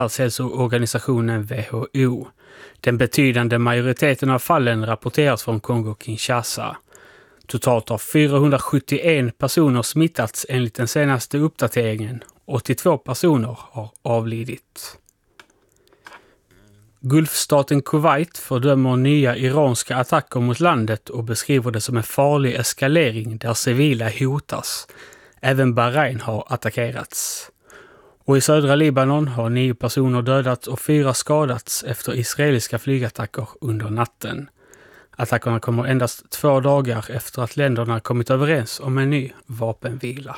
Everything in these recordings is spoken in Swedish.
Världshälsoorganisationen WHO. Den betydande majoriteten av fallen rapporteras från Kongo-Kinshasa. Totalt har 471 personer smittats enligt den senaste uppdateringen. 82 personer har avlidit. Gulfstaten Kuwait fördömer nya iranska attacker mot landet och beskriver det som en farlig eskalering där civila hotas. Även Bahrain har attackerats. Och i södra Libanon har 9 personer dödats och 4 skadats efter israeliska flygattacker under natten. Attackerna kommer endast 2 dagar efter att länderna kommit överens om en ny vapenvila.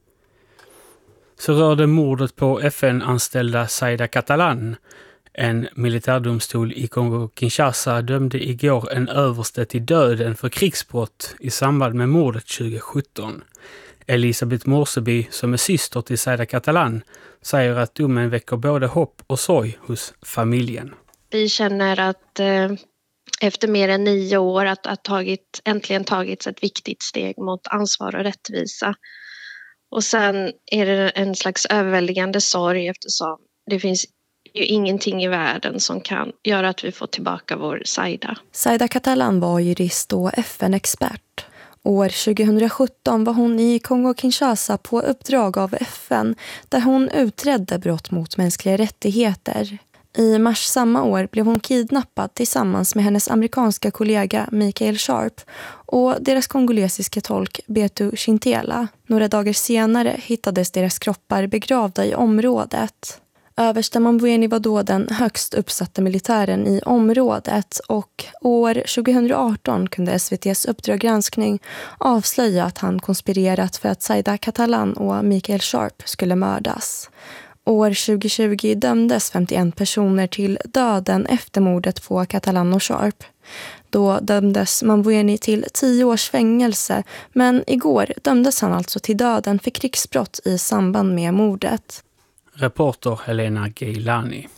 Så rörde mordet på FN-anställda Zaida Catalán. En militärdomstol i Kongo-Kinshasa dömde igår en överste till döden för krigsbrott i samband med mordet 2017. Elisabeth Morseby, som är syster till Zaida Catalán, säger att domen väcker både hopp och sorg hos familjen. Vi känner att efter mer än 9 år att äntligen tagits ett viktigt steg mot ansvar och rättvisa. Och sen är det en slags överväldigande sorg eftersom det finns ju ingenting i världen som kan göra att vi får tillbaka vår Zaida. Zaida Catalán var jurist och FN-expert. År 2017 var hon i Kongo-Kinshasa på uppdrag av FN där hon utredde brott mot mänskliga rättigheter. I mars samma år blev hon kidnappad tillsammans med hennes amerikanska kollega Michael Sharp och deras kongolesiska tolk Betu Chintela. Några dagar senare hittades deras kroppar begravda i området. Överste Mambweni var då den högst uppsatta militären i området och år 2018 kunde SVT:s Uppdrag granskning avslöja att han konspirerat för att Zaida Catalán och Michael Sharp skulle mördas. År 2020 dömdes 51 personer till döden efter mordet på Catalán och Sharp. Då dömdes Mambweni till 10 års fängelse, men igår dömdes han alltså till döden för krigsbrott i samband med mordet. Reporter Helena Geilani.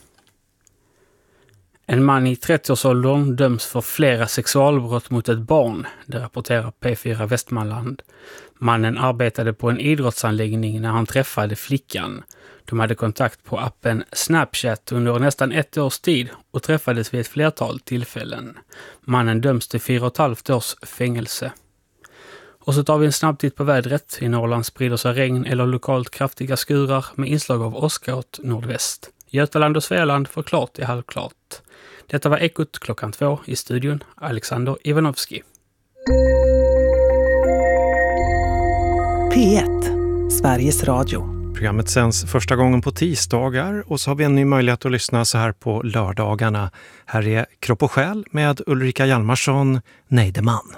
En man i 30-årsåldern döms för flera sexualbrott mot ett barn, det rapporterar P4 Västmanland. Mannen arbetade på en idrottsanläggning när han träffade flickan. De hade kontakt på appen Snapchat under nästan 1 års tid och träffades vid ett flertal tillfällen. Mannen döms till 4,5 års fängelse. Och så tar vi en snabb titt på vädret. I Norrland sprider sig regn eller lokalt kraftiga skurar med inslag av åska åt nordväst. Götaland och Svealand får klart till halvklart. Detta var Ekot klockan 2 i studion. Alexander Ivanovski. P1, Sveriges Radio. Programmet sänds första gången på tisdagar och så har vi en ny möjlighet att lyssna så här på lördagarna. Här är Kropp och själ med Ulrika Hjalmarsson, Neideman.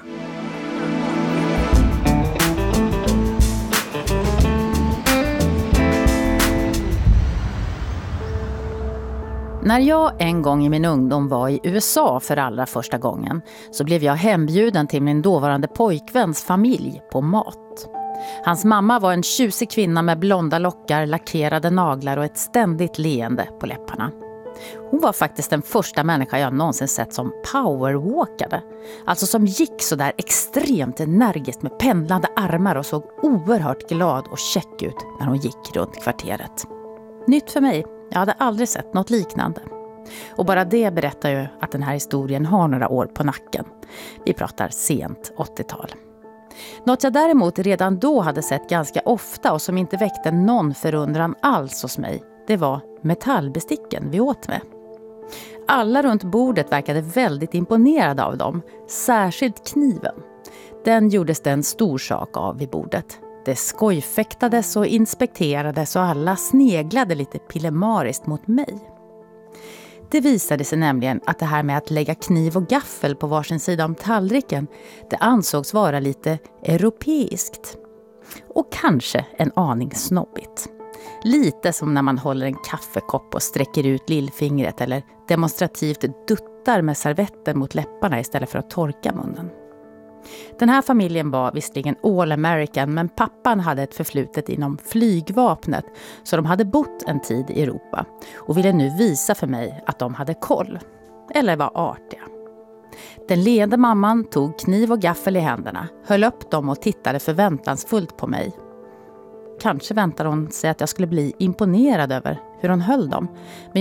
När jag en gång i min ungdom var i USA för allra första gången så blev jag hembjuden till min dåvarande pojkväns familj på mat. Hans mamma var en tjusig kvinna med blonda lockar, lackerade naglar och ett ständigt leende på läpparna. Hon var faktiskt den första människa jag någonsin sett som powerwalkade. Alltså som gick så där extremt energiskt med pendlande armar och såg oerhört glad och check ut när hon gick runt kvarteret. Nytt för mig. Jag hade aldrig sett något liknande. Och bara det berättar ju att den här historien har några år på nacken. Vi pratar sent 80-tal. Något jag däremot redan då hade sett ganska ofta och som inte väckte någon förundran alls hos mig, det var metallbesticken vi åt med. Alla runt bordet verkade väldigt imponerade av dem, särskilt kniven. Den gjordes det en stor sak av vid bordet. Det skojfäktades och inspekterades och alla sneglade lite pillemariskt mot mig. Det visade sig nämligen att det här med att lägga kniv och gaffel på varsin sida om tallriken, det ansågs vara lite europeiskt. Och kanske en aning snobbigt. Lite som när man håller en kaffekopp och sträcker ut lillfingret eller demonstrativt duttar med servetten mot läpparna istället för att torka munnen. Den här familjen var visserligen all American, men pappan hade ett förflutet inom flygvapnet så de hade bott en tid i Europa och ville nu visa för mig att de hade koll, eller var artiga. Den leende mamman tog kniv och gaffel i händerna, höll upp dem och tittade förväntansfullt på mig. Kanske väntade hon sig att jag skulle bli imponerad över hur hon höll dem. Men